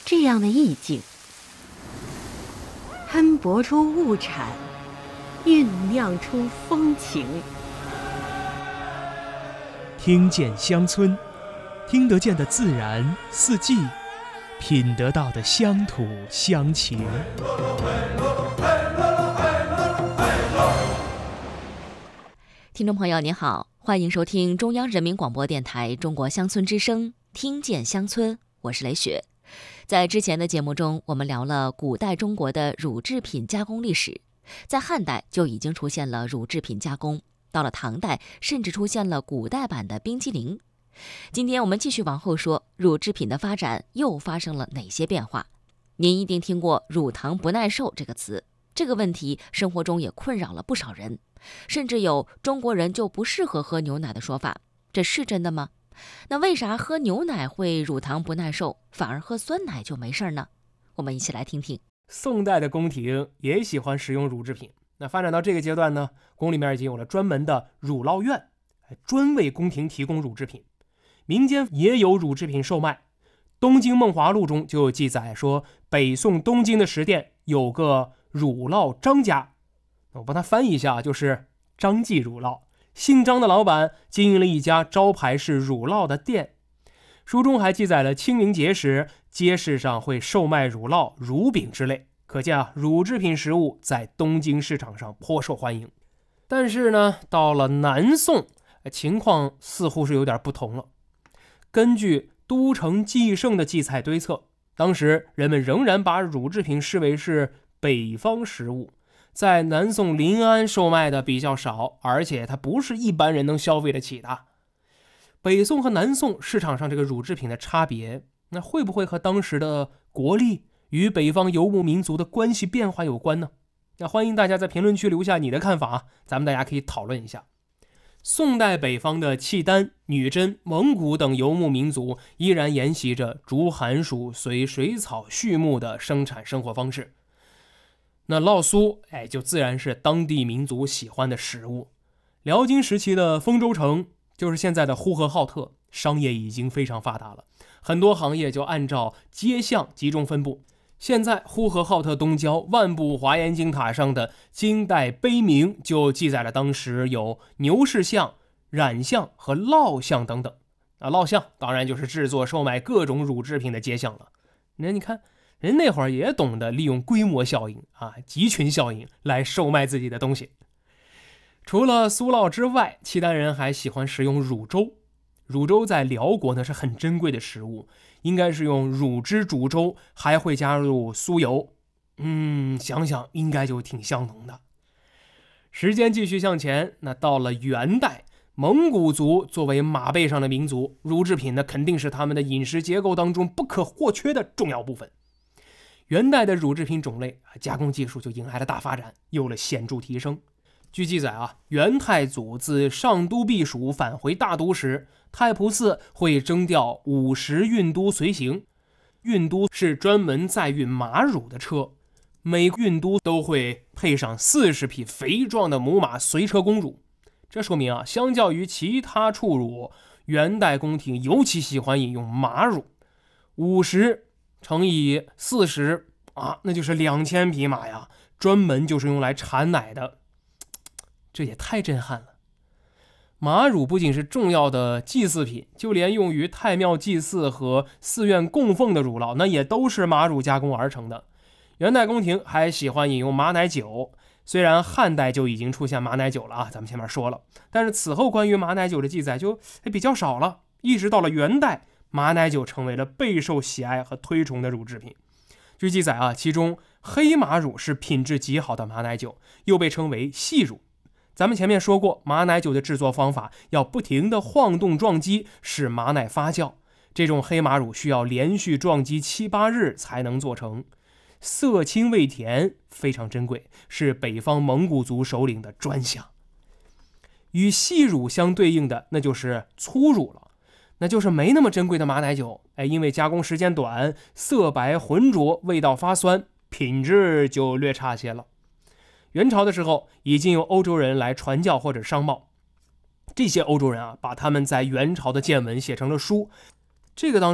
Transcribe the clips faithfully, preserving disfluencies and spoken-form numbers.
这样的意境，喷薄出物产，酝酿出风情。 听见乡村，听得见的自然四季，品得到的乡土乡情。 听众朋友您好，欢迎收听中央人民广播电台中国乡村之声，听见乡村，我是雷雪。在之前的节目中，我们聊了古代中国的乳制品加工历史，在汉代就已经出现了乳制品加工，到了唐代甚至出现了古代版的冰激凌。今天我们继续往后说，乳制品的发展又发生了哪些变化？您一定听过乳糖不耐受这个词，这个问题生活中也困扰了不少人，甚至有中国人就不适合喝牛奶的说法，这是真的吗？那为啥喝牛奶会乳糖不耐受，反而喝酸奶就没事呢？我们一起来听听。 宋代的宫廷也喜欢使用乳制品，那发展到这个阶段呢，宫里面已经有了专门的乳酪院，专为宫廷提供乳制品。民间也有乳制品售卖，《东京梦华录》中就有记载说，北宋东京的食店有个乳酪张家，我帮他翻译一下，就是张记乳酪。姓张的老板经营了一家招牌是乳酪的店。书中还记载了清明节时街市上会售卖乳酪、乳饼之类，可见啊，乳制品食物在东京市场上颇受欢迎。但是呢，到了南宋，情况似乎是有点不同了。根据都城纪胜的记载推测，当时人们仍然把乳制品视为是北方食物，在南宋临安售卖的比较少，而且它不是一般人能消费得起的。北宋和南宋市场上这个乳制品的差别，那会不会和当时的国力与北方游牧民族的关系变化有关呢？那欢迎大家在评论区留下你的看法，咱们大家可以讨论一下。宋代北方的契丹、女真、蒙古等游牧民族依然沿袭着逐寒暑随水草畜牧的生产生活方式。那酪酥，哎，就自然是当地民族喜欢的食物。辽金时期的丰州城，就是现在的呼和浩特，商业已经非常发达了，很多行业就按照街巷集中分布。现在呼和浩特东郊万步华严经塔上的金代碑铭就记载了当时有牛市巷、染巷和酪巷等等。啊，酪巷当然就是制作售卖各种乳制品的街巷了。那你看，人那会儿也懂得利用规模效应啊、集群效应来售卖自己的东西。除了酥酪之外，契丹人还喜欢食用乳粥。乳粥在辽国呢是很珍贵的食物，应该是用乳汁煮粥，还会加入酥油。嗯，想想应该就挺香浓的。时间继续向前，那到了元代，蒙古族作为马背上的民族，乳制品呢肯定是他们的饮食结构当中不可或缺的重要部分。元代的乳制品种类加工技术就迎来了大发展，有了显著提升。据记载啊，元太祖自上都避暑返回大都时，太仆寺会征调五十运都随行。运都是专门载运马乳的车，每运都都会配上四十匹肥壮的母马随车供乳。这说明啊，相较于其他畜乳，元代宫廷尤其喜欢饮用马乳。五十乘以四十啊，那就是两千匹马呀，专门就是用来产奶的。这也太震撼了。马乳不仅是重要的祭祀品，就连用于太庙祭祀和寺院供奉的乳酪，那也都是马乳加工而成的。元代宫廷还喜欢饮用马奶酒，虽然汉代就已经出现马奶酒了啊，咱们前面说了，但是此后关于马奶酒的记载就比较少了。一直到了元代，马奶酒成为了备受喜爱和推崇的乳制品。据记载啊，其中黑马乳是品质极好的马奶酒，又被称为细乳。咱们前面说过，马奶酒的制作方法要不停地晃动撞击，使马奶发酵。这种黑马乳需要连续撞击七八日才能做成，色清味甜，非常珍贵，是北方蒙古族首领的专享。与细乳相对应的，那就是粗乳了，那就是没那么珍贵的马奶酒。哎，因为加工时间短，色白浑浊，味道发酸，品质就略差些了。元朝的时候，已经有欧洲人来传教或者商贸，这些欧洲人啊，把他们在元朝的见闻写成了书，这个当中啊，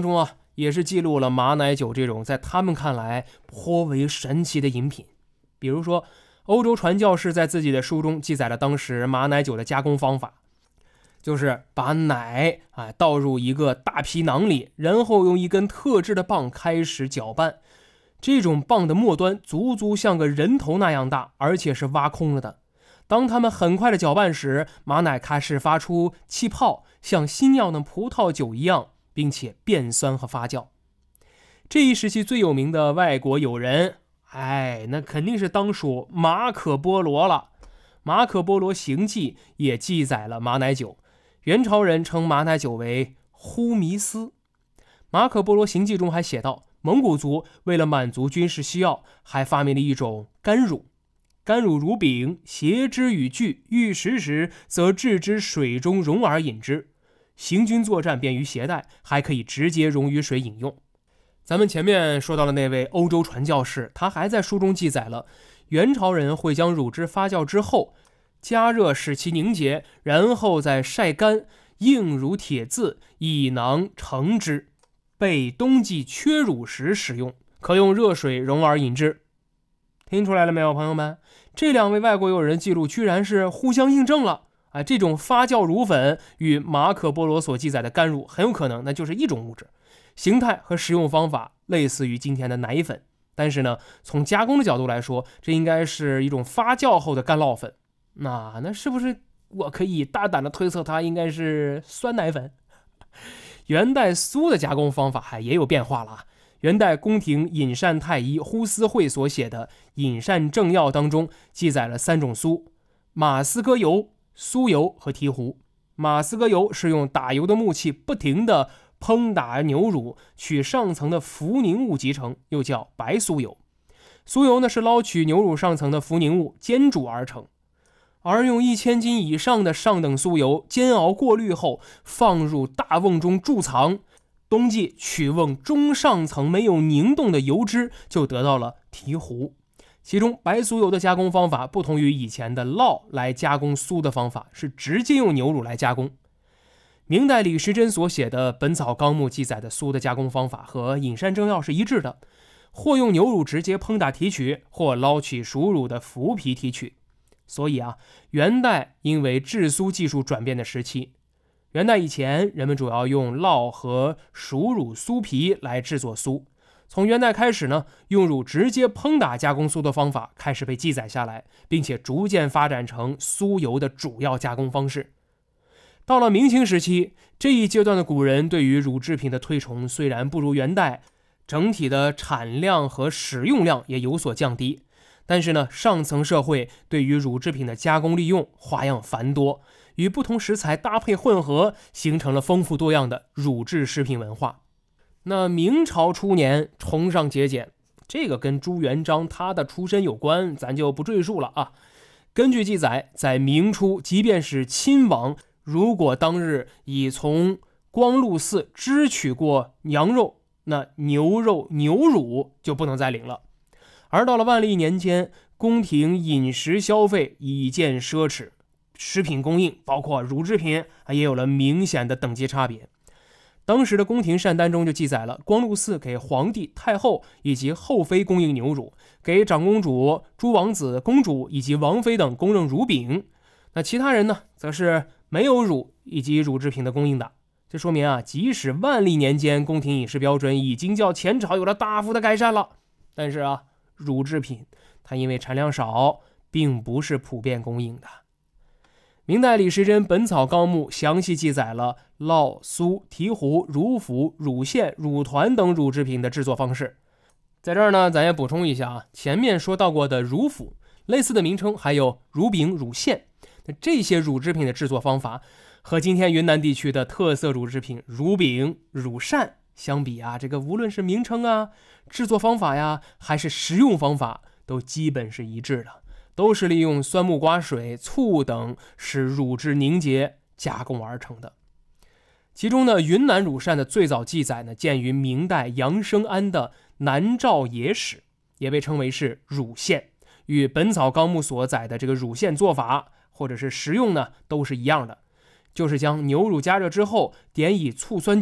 也是记录了马奶酒这种在他们看来颇为神奇的饮品。比如说，欧洲传教士在自己的书中记载了当时马奶酒的加工方法，就是把奶啊倒入一个大皮囊里，然后用一根特制的棒开始搅拌。这种棒的末端足足像个人头那样大，而且是挖空了的。当他们很快的搅拌时，马奶开始发出气泡，像新酿的葡萄酒一样，并且变酸和发酵。这一时期最有名的外国友人，哎，那肯定是当属马可波罗了。马可波罗行记也记载了马奶酒，元朝人称马奶酒为忽弥斯。马可波罗行记中还写道，蒙古族为了满足军事需要，还发明了一种甘乳。甘乳如饼，携之与具，欲食时则置之水中溶而饮之。行军作战便于携带，还可以直接溶于水饮用。咱们前面说到了那位欧洲传教士，他还在书中记载了元朝人会将乳汁发酵之后加热使其凝结，然后再晒干，硬如铁字，以囊盛之，备冬季缺乳时使用，可用热水溶而饮之。听出来了没有，朋友们？这两位外国友人记录居然是互相印证了。啊，这种发酵乳粉与马可波罗所记载的甘乳很有可能那就是一种物质，形态和使用方法类似于今天的奶粉，但是呢，从加工的角度来说，这应该是一种发酵后的干酪粉。那那是不是我可以大胆的推测它应该是酸奶粉？元代酥的加工方法还也有变化了。元代宫廷饮膳太医呼思慧所写的《饮膳正要》当中记载了三种酥：马斯歌油、酥油和醍醐。马斯歌油是用打油的木器不停地烹打牛乳，取上层的浮凝物集成，又叫白酥油。酥油呢是捞取牛乳上层的浮凝物煎煮而成。而用一千斤以上的上等酥油煎熬过滤后，放入大瓮中贮藏，冬季取瓮中上层没有凝冻的油脂，就得到了醍醐。其中白酥油的加工方法不同于以前的酪来加工酥的方法，是直接用牛乳来加工。明代李时珍所写的《本草纲目》记载的酥的加工方法和《饮膳正要》是一致的，或用牛乳直接烹打提取，或捞取熟乳的麸皮提取。所以啊，元代因为制酥技术转变的时期，元代以前人们主要用酪和熟乳酥皮来制作酥。从元代开始呢，用乳直接烹打加工酥的方法开始被记载下来，并且逐渐发展成酥油的主要加工方式。到了明清时期，这一阶段的古人对于乳制品的推崇虽然不如元代，整体的产量和使用量也有所降低，但是呢，上层社会对于乳制品的加工利用花样繁多，与不同食材搭配混合，形成了丰富多样的乳制食品文化。那明朝初年崇尚节俭，这个跟朱元璋他的出身有关，咱就不赘述了啊。根据记载，在明初，即便是亲王，如果当日已从光禄寺支取过羊肉，那牛肉、牛乳就不能再领了。而到了万历年间，宫廷饮食消费已见奢侈，食品供应包括乳制品也有了明显的等级差别。当时的宫廷膳单中就记载了，光禄寺给皇帝、太后以及后妃供应牛乳，给长公主、诸王子、公主以及王妃等供应乳饼。那其他人呢，则是没有乳以及乳制品的供应的。这说明啊，即使万历年间宫廷饮食标准已经较前朝有了大幅的改善了，但是啊，乳制品它因为产量少，并不是普遍供应的。明代李时珍《本草纲目》详细记载了酪、酥、醍醐、乳腐、乳馅、乳团等乳制品的制作方式。在这儿呢，咱也补充一下啊，前面说到过的乳腐，类似的名称还有乳饼、乳馅。那这些乳制品的制作方法和今天云南地区的特色乳制品乳饼、乳扇相比啊，这个无论是名称啊、制作方法呀，还是食用方法，都基本是一致的。都是利用酸木瓜水、醋等使乳汁凝结加工而成的。其中呢，云南乳扇的最早记载呢，见于明代杨生安的《南诏野史》，也被称为是乳馅，与《本草纲目》所载的这个乳馅做法或者是食用呢，都是一样的，就是将牛乳加热之后，点以醋酸浆，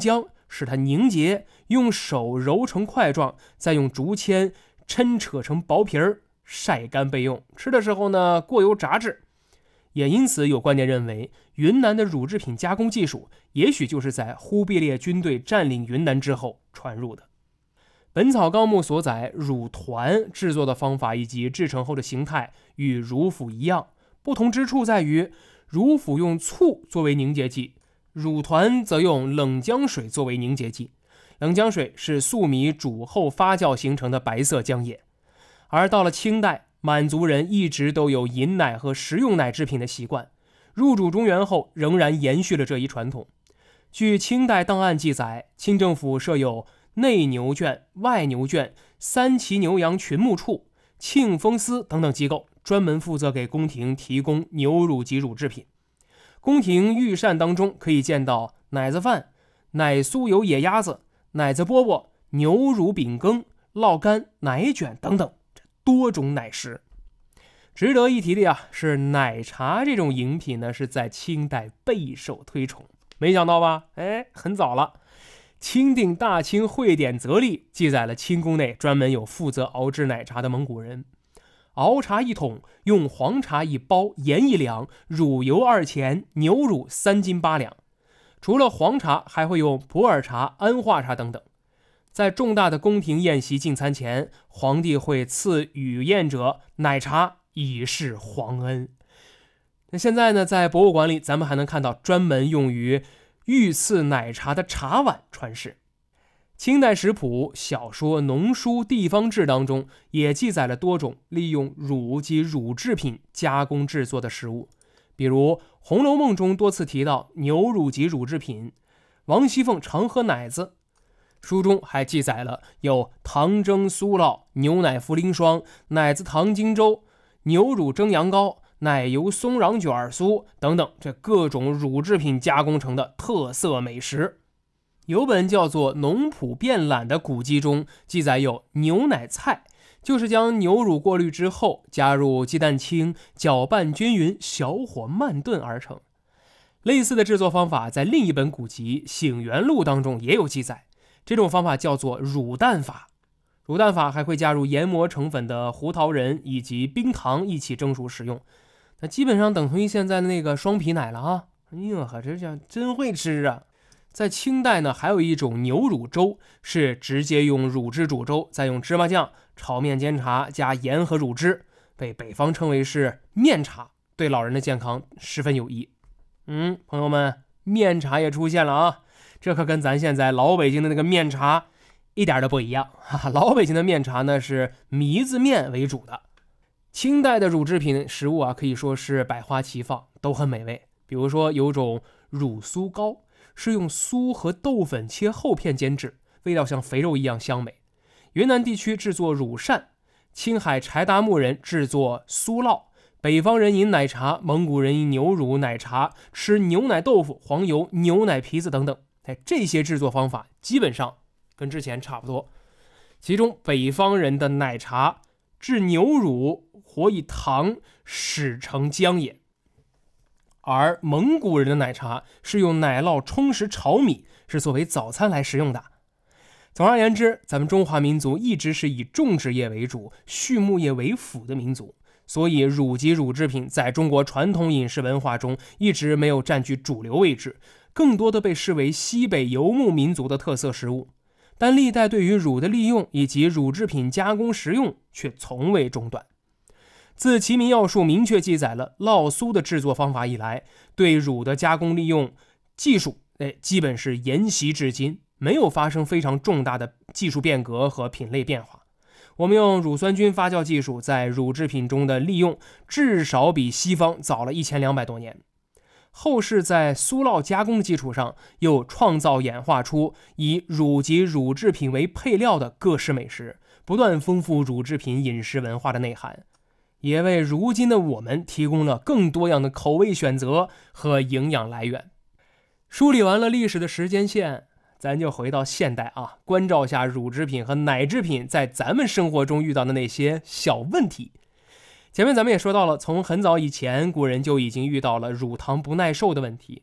使它凝结，用手揉成块状，再用竹签抻扯成薄皮儿，晒干备用。吃的时候呢，过油炸制。也因此有观点认为，云南的乳制品加工技术也许就是在忽必烈军队占领云南之后传入的。本草纲目所载乳团制作的方法以及制成后的形态与乳腐一样，不同之处在于乳腐用醋作为凝结剂，乳团则用冷浆水作为凝结剂。冷浆水是粟米煮后发酵形成的白色浆液。而到了清代，满族人一直都有饮奶和食用奶制品的习惯，入主中原后仍然延续了这一传统。据清代档案记载，清政府设有内牛圈、外牛圈、三旗牛羊群牧处、庆丰司等等机构，专门负责给宫廷提供牛乳及乳制品。宫廷御膳当中可以见到奶子饭、奶酥油野鸭子、奶子饽饽、牛乳饼羹、酪干、奶卷等等多种奶食。值得一提的呀，是奶茶这种饮品呢，是在清代备受推崇。没想到吧？哎，很早了。钦定大清会典则例记载了清宫内专门有负责熬制奶茶的蒙古人。熬茶一桶，用黄茶一包，盐一两，乳油二钱，牛乳三斤八两。除了黄茶，还会有普洱茶、安化茶等等。在重大的宫廷宴席进餐前，皇帝会赐与宴者奶茶，以示皇恩。那现在呢，在博物馆里，咱们还能看到专门用于御赐奶茶的茶碗传世。清代食谱、小说、农书、地方志当中也记载了多种利用乳及乳制品加工制作的食物，比如《红楼梦》中多次提到牛乳及乳制品，王熙凤常喝奶子。书中还记载了有糖蒸酥酪、牛奶茯苓霜、奶子糖精粥、牛乳蒸羊羔、奶油松瓤卷酥等等，这各种乳制品加工成的特色美食。有本叫做《农圃变懒》的古籍中记载有牛奶菜，就是将牛乳过滤之后加入鸡蛋清，搅拌均匀，小火慢炖而成。类似的制作方法在另一本古籍《醒元录》当中也有记载，这种方法叫做乳蛋法。乳蛋法还会加入研磨成粉的胡桃仁以及冰糖一起蒸熟食用，那基本上等同于现在的那个双皮奶了啊！哎呦呵，这叫真会吃啊！在清代呢，还有一种牛乳粥，是直接用乳汁煮粥，再用芝麻酱、炒面煎茶加盐和乳汁，被北方称为是面茶，对老人的健康十分有益。嗯，朋友们，面茶也出现了啊！这可跟咱现在老北京的那个面茶一点都不一样。哈哈，老北京的面茶呢是糜子面为主的。清代的乳制品食物啊，可以说是百花齐放，都很美味。比如说有种乳酥糕，是用酥和豆粉切厚片煎制，味道像肥肉一样香美。云南地区制作乳扇，青海柴达木人制作酥酪，北方人饮奶茶，蒙古人饮牛乳奶茶，吃牛奶豆腐、黄油、牛奶皮子等等。哎，这些制作方法基本上跟之前差不多。其中北方人的奶茶制牛乳，或以糖使成浆液，而蒙古人的奶茶是用奶酪充实炒米，是作为早餐来食用的。总而言之，咱们中华民族一直是以种植业为主、畜牧业为辅的民族，所以乳及乳制品在中国传统饮食文化中一直没有占据主流位置，更多的被视为西北游牧民族的特色食物。但历代对于乳的利用以及乳制品加工食用却从未中断。自《齐民要术》明确记载了酪酥的制作方法以来，对乳的加工利用技术，哎，基本是沿袭至今，没有发生非常重大的技术变革和品类变化。我们用乳酸菌发酵技术在乳制品中的利用，至少比西方早了一千两百多年。后世在酥酪加工的基础上，又创造演化出以乳及乳制品为配料的各式美食，不断丰富乳制品饮食文化的内涵，也为如今的我们提供了更多样的口味选择和营养来源。梳理完了历史的时间线，咱就回到现代啊，关照下乳制品和奶制品在咱们生活中遇到的那些小问题。前面咱们也说到了，从很早以前，古人就已经遇到了乳糖不耐受的问题。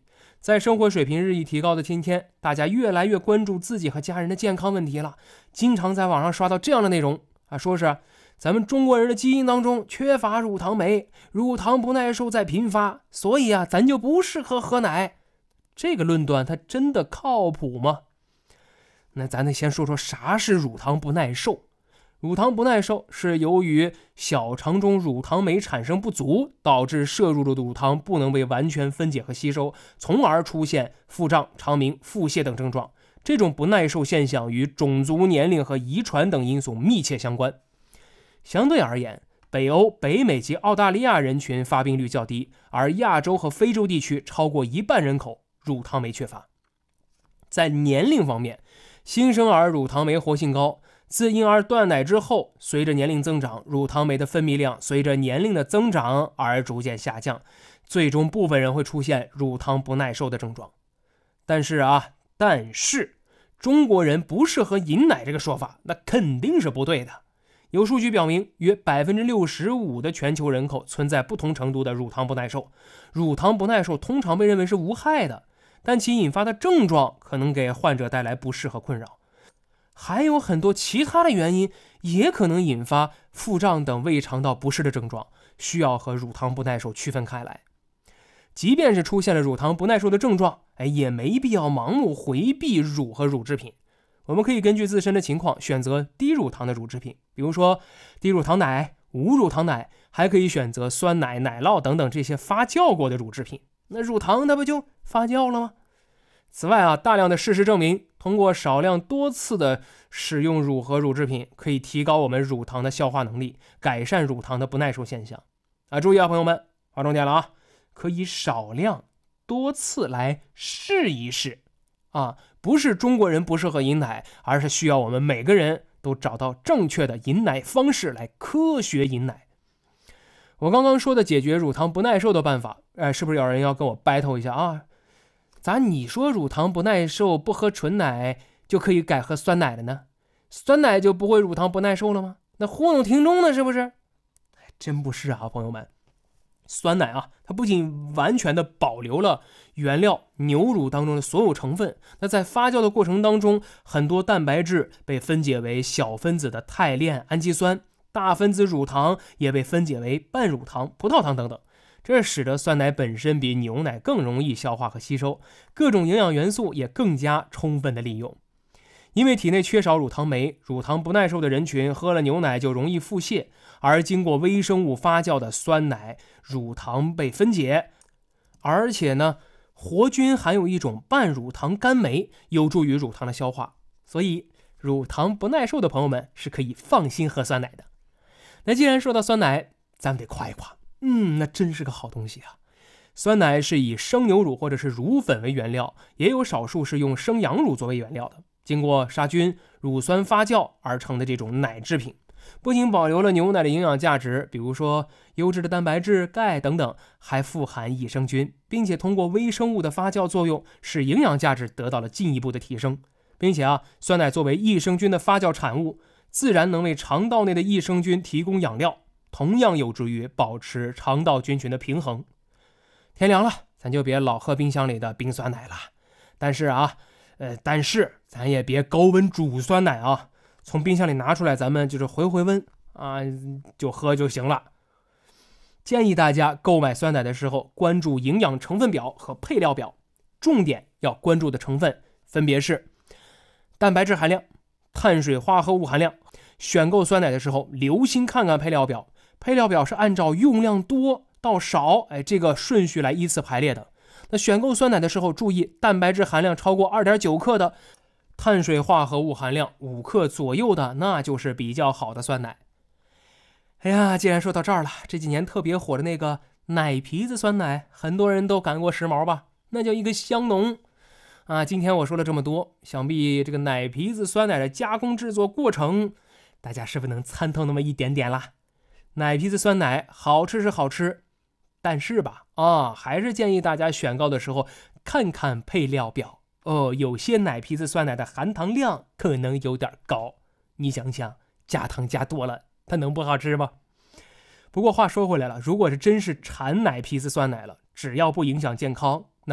在生活水平日益提高的今天，大家越来越关注自己和家人的健康问题了。经常在网上刷到这样的内容啊，说是咱们中国人的基因当中缺乏乳糖酶，乳糖不耐受在频发，所以啊，咱就不适合喝奶。这个论断它真的靠谱吗？那咱得先说说啥是乳糖不耐受。乳糖不耐受是由于小肠中乳糖酶产生不足，导致摄入的乳糖不能被完全分解和吸收，从而出现腹胀、肠鸣、腹泻等症状。这种不耐受现象与种族、年龄和遗传等因素密切相关。相对而言，北欧、北美及澳大利亚人群发病率较低，而亚洲和非洲地区超过一半人口乳糖酶缺乏。在年龄方面，新生儿乳糖酶活性高，自婴儿断奶之后，随着年龄增长，乳糖酶的分泌量随着年龄的增长而逐渐下降，最终部分人会出现乳糖不耐受的症状。但是啊，但是中国人不适合饮奶这个说法，那肯定是不对的。有数据表明，约 百分之六十五 的全球人口存在不同程度的乳糖不耐受。乳糖不耐受通常被认为是无害的，但其引发的症状可能给患者带来不适和困扰。还有很多其他的原因也可能引发腹胀等胃肠道不适的症状，需要和乳糖不耐受区分开来。即便是出现了乳糖不耐受的症状，哎，也没必要盲目回避乳和乳制品。我们可以根据自身的情况选择低乳糖的乳制品，比如说低乳糖奶、无乳糖奶，还可以选择酸奶、奶酪等等这些发酵过的乳制品。那乳糖它不就发酵了吗？此外啊，大量的事实证明，通过少量多次的使用乳和乳制品，可以提高我们乳糖的消化能力，改善乳糖的不耐受现象。啊，注意啊，朋友们，划重点了啊，可以少量多次来试一试啊，不是中国人不适合饮奶，而是需要我们每个人都找到正确的饮奶方式来科学饮奶。我刚刚说的解决乳糖不耐受的办法，哎，是不是有人要跟我 battle 一下啊？咋你说乳糖不耐受不喝纯奶就可以改喝酸奶了呢？酸奶就不会乳糖不耐受了吗？那糊弄听众呢是不是？真不是啊，朋友们。酸奶啊，它不仅完全的保留了原料牛乳当中的所有成分，那在发酵的过程当中，很多蛋白质被分解为小分子的肽链氨基酸，大分子乳糖也被分解为半乳糖、葡萄糖等等。这使得酸奶本身比牛奶更容易消化和吸收，各种营养元素也更加充分的利用。因为体内缺少乳糖酶，乳糖不耐受的人群喝了牛奶就容易腹泻，而经过微生物发酵的酸奶，乳糖被分解，而且呢，活菌含有一种半乳糖苷酶，有助于乳糖的消化，所以乳糖不耐受的朋友们是可以放心喝酸奶的。那既然说到酸奶，咱们得夸一夸。嗯，那真是个好东西啊！酸奶是以生牛乳或者是乳粉为原料，也有少数是用生羊乳作为原料的，经过杀菌、乳酸发酵而成的这种奶制品，不仅保留了牛奶的营养价值，比如说优质的蛋白质、钙等等，还富含益生菌，并且通过微生物的发酵作用，使营养价值得到了进一步的提升。并且啊，酸奶作为益生菌的发酵产物，自然能为肠道内的益生菌提供养料，同样有助于保持肠道菌群的平衡。天凉了，咱就别老喝冰箱里的冰酸奶了。但是啊，呃，但是咱也别高温煮酸奶啊，从冰箱里拿出来，咱们就是回回温啊，就喝就行了。建议大家购买酸奶的时候，关注营养成分表和配料表，重点要关注的成分分别是蛋白质含量、碳水化合物含量。选购酸奶的时候，留心看看配料表，配料表是按照用量多到少，哎，这个顺序来依次排列的。那选购酸奶的时候，注意蛋白质含量超过 二点九克的，碳水化合物含量五克左右的，那就是比较好的酸奶。哎呀，既然说到这儿了，这几年特别火的那个奶皮子酸奶，很多人都赶过时髦吧？那叫一个香浓啊！今天我说了这么多，想必这个奶皮子酸奶的加工制作过程，大家是不是能参透那么一点点啦？奶皮子酸奶好吃是好吃，但是吧，啊，还是建议大家选购的时候看看配料表哦。有些奶皮子酸奶的含糖量可能有点高，你想想，加糖加多了，它能不好吃吗？不过话说回来了，如果是真是馋奶皮子酸奶了，只要不影响健康，那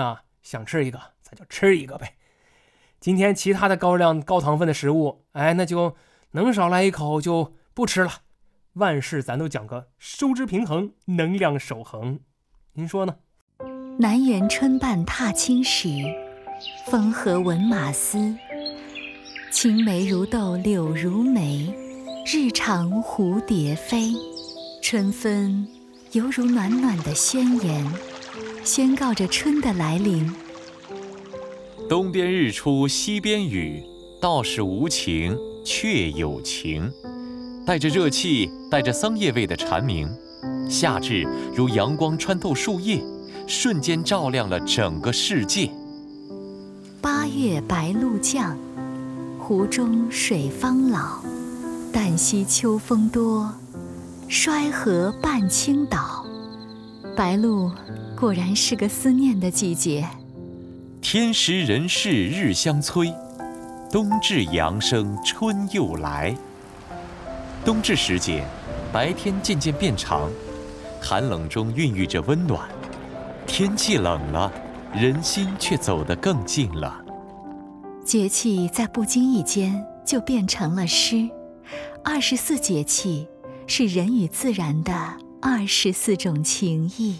想吃一个咱就吃一个呗。今天其他的高量高糖分的食物，哎，那就能少来一口就不吃了。万事咱都讲个收支平衡，能量守恒，您说呢？ 南园春半踏青时，风和闻马嘶。青梅如豆柳如眉，日长蝴蝶飞。春分犹如暖暖的宣言，宣告着春的来临。 东边日出西边雨，道是无晴却有晴。带着热气，带着桑叶味的蝉鸣，夏至如阳光穿透树叶，瞬间照亮了整个世界。 八月白露降，湖中水方老。旦夕秋风多，衰河半倾倒。白露果然是个思念的季节。 天时人事日相催，冬至阳生春又来。冬至时节，白天渐渐变长，寒冷中孕育着温暖。天气冷了，人心却走得更近了。 节气在不经意间就变成了诗。二十四节气是人与自然的二十四种情谊。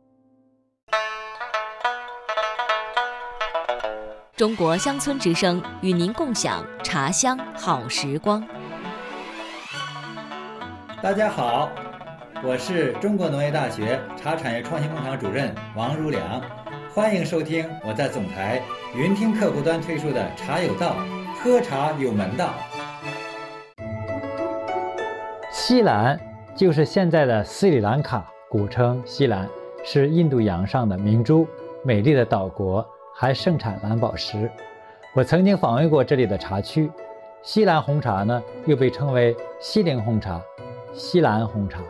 中国乡村之声与您共享茶香好时光。 大家好，我是中国农业大学茶产业创新工厂主任王如良，欢迎收听我在总台云听客户端推出的茶有道，喝茶有门道。 西兰就是现在的斯里兰卡，古称西兰，是印度洋上的明珠，美丽的岛国，还盛产蓝宝石。我曾经访问过这里的茶区，西兰红茶呢，又被称为西陵红茶、西兰红茶。